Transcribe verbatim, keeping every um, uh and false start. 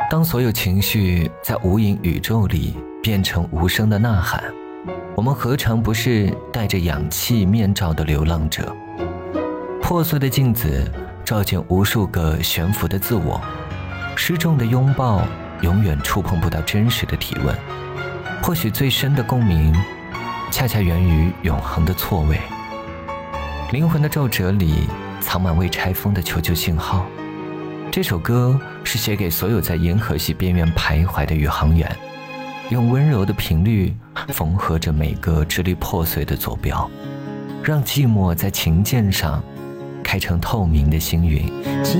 当所有情绪在无垠宇宙里变成无声的呐喊，我们何尝不是戴着氧气面罩的流浪者？破碎的镜子照见无数个悬浮的自我，失重的拥抱永远触碰不到真实的体温。或许最深的共鸣恰恰源于永恒的错位。灵魂的皱褶里藏满未拆封的求救信号。这首歌是写给所有在银河系边缘徘徊的宇航员，用温柔的频率缝合着每个支离破碎的坐标，让寂寞在琴键上开成透明的星云。